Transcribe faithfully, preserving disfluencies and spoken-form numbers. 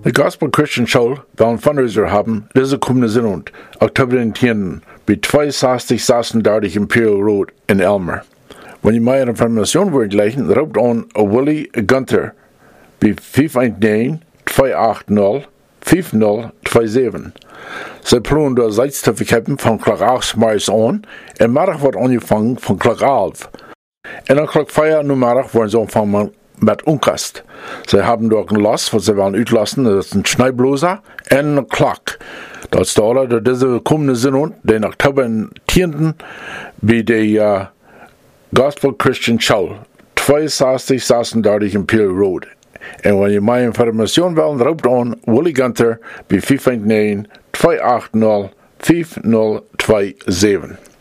The Gospel Christian School will een fundraiser hebben deze komende zondag, oktober tiende, bij tweehonderdzestig zesendertig Imperial Road in Elmer. Wanneer je meer informatie wilt leggen, roept aan Willy Gunther bij vijf een negen, twee acht nul, vijf nul twee zeven. Zij plannen door zijds te verkennen van klok acht morgens aan en middag wordt aangevangen van klok elf. En dan klok vier namiddag worden ze ontvangen met onkast. Ze hebben door een las, wat ze willen uitlassen, dat is een snijblozer en een klok. Dat staat er deze komende zondag, den oktober tiende, bij de uh, Gospel Christian School, tweehonderdzestig zesendertig Imperial Road. En wanneer je meer informatie wilt, roept aan Willy Gunther bij vijf een negen, twee acht nul, vijf nul twee zeven.